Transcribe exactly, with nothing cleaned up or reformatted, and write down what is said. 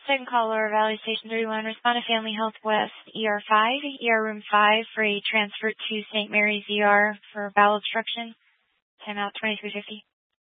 Second caller, Valley Station thirty-one, respond to Family Health West, E R five, E R Room five for a transfer to Saint Mary's E R for bowel obstruction. Timeout twenty-three fifty.